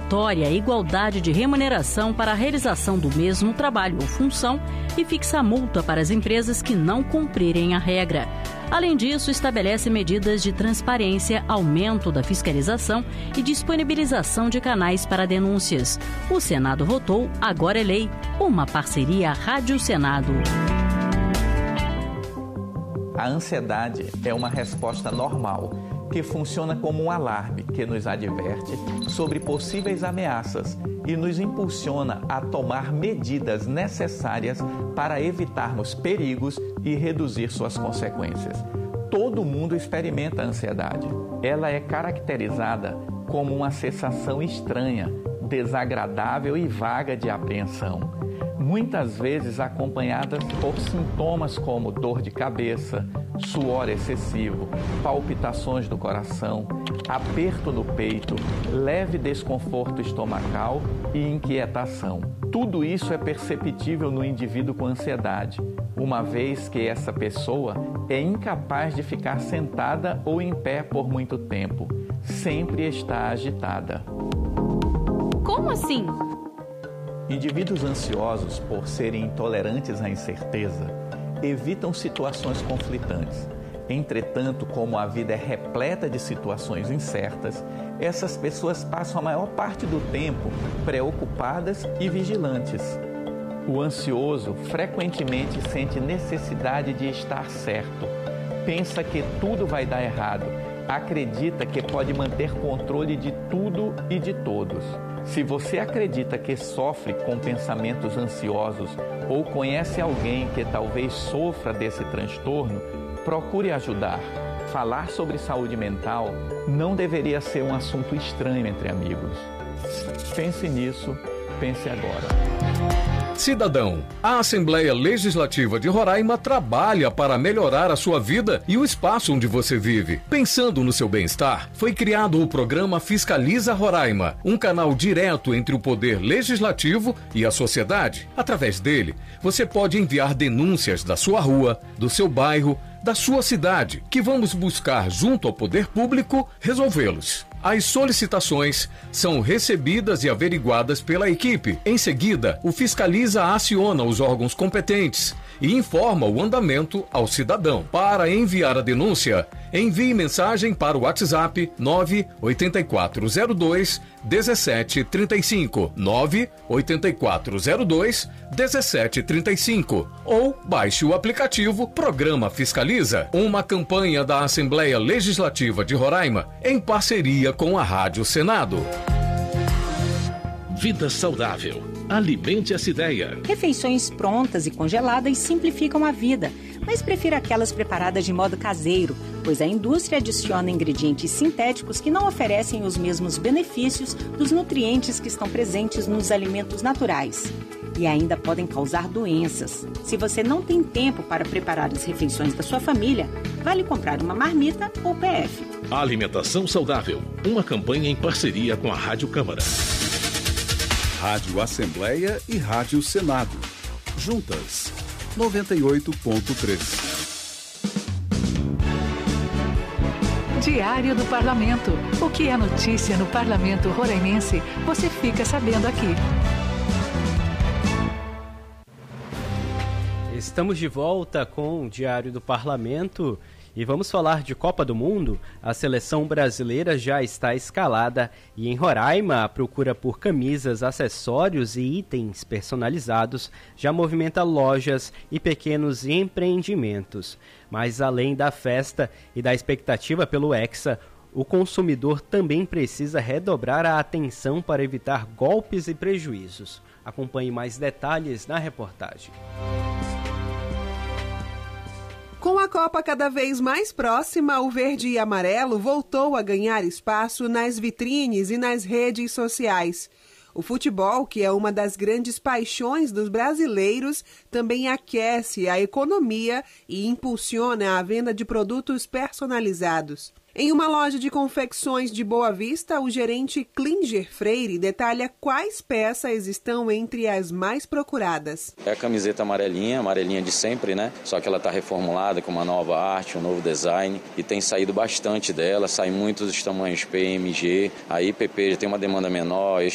obrigatória a igualdade de remuneração para a realização do mesmo trabalho ou função e fixa multa para as empresas que não cumprirem a regra. Além disso, estabelece medidas de transparência, aumento da fiscalização e disponibilização de canais para denúncias. O Senado votou, agora é lei, uma parceria Rádio Senado. A ansiedade é uma resposta normal, que funciona como um alarme que nos adverte sobre possíveis ameaças e nos impulsiona a tomar medidas necessárias para evitarmos perigos e reduzir suas consequências. Todo mundo experimenta a ansiedade. Ela é caracterizada como uma sensação estranha, desagradável e vaga de apreensão, muitas vezes acompanhadas por sintomas como dor de cabeça, suor excessivo, palpitações do coração, aperto no peito, leve desconforto estomacal e inquietação. Tudo isso é perceptível no indivíduo com ansiedade, uma vez que essa pessoa é incapaz de ficar sentada ou em pé por muito tempo, sempre está agitada. Como assim? Indivíduos ansiosos, por serem intolerantes à incerteza, evitam situações conflitantes. Entretanto, como a vida é repleta de situações incertas, essas pessoas passam a maior parte do tempo preocupadas e vigilantes. O ansioso frequentemente sente necessidade de estar certo, pensa que tudo vai dar errado, acredita que pode manter controle de tudo e de todos. Se você acredita que sofre com pensamentos ansiosos ou conhece alguém que talvez sofra desse transtorno, procure ajudar. Falar sobre saúde mental não deveria ser um assunto estranho entre amigos. Pense nisso, pense agora. Cidadão, a Assembleia Legislativa de Roraima trabalha para melhorar a sua vida e o espaço onde você vive. Pensando no seu bem-estar, foi criado o programa Fiscaliza Roraima, um canal direto entre o poder legislativo e a sociedade. Através dele, você pode enviar denúncias da sua rua, do seu bairro, da sua cidade, que vamos buscar junto ao poder público resolvê-los. As solicitações são recebidas e averiguadas pela equipe. Em seguida, o Fiscaliza aciona os órgãos competentes e informa o andamento ao cidadão. Para enviar a denúncia, envie mensagem para o WhatsApp 98402 1735, 98402 1735 ou baixe o aplicativo Programa Fiscaliza, uma campanha da Assembleia Legislativa de Roraima em parceria com a Rádio Senado. Vida saudável. Alimente essa ideia. Refeições prontas e congeladas simplificam a vida, mas prefira aquelas preparadas de modo caseiro, pois a indústria adiciona ingredientes sintéticos que não oferecem os mesmos benefícios dos nutrientes que estão presentes nos alimentos naturais. E ainda podem causar doenças. Se você não tem tempo para preparar as refeições da sua família, vale comprar uma marmita ou PF. Alimentação saudável. Uma campanha em parceria com a Rádio Câmara. Rádio Assembleia e Rádio Senado. Juntas, 98.3. Diário do Parlamento. O que é notícia no Parlamento Roraimense, você fica sabendo aqui. Estamos de volta com o Diário do Parlamento e vamos falar de Copa do Mundo. A seleção brasileira já está escalada e em Roraima a procura por camisas, acessórios e itens personalizados já movimenta lojas e pequenos empreendimentos. Mas além da festa e da expectativa pelo Hexa, o consumidor também precisa redobrar a atenção para evitar golpes e prejuízos. Acompanhe mais detalhes na reportagem. Com a Copa cada vez mais próxima, o verde e amarelo voltou a ganhar espaço nas vitrines e nas redes sociais. O futebol, que é uma das grandes paixões dos brasileiros, também aquece a economia e impulsiona a venda de produtos personalizados. Em uma loja de confecções de Boa Vista, o gerente Klinger Freire detalha quais peças estão entre as mais procuradas. É a camiseta amarelinha de sempre, né? Só que ela está reformulada com uma nova arte, um novo design e tem saído bastante dela, sai muitos dos tamanhos P, M, G. Aí PP já tem uma demanda menor,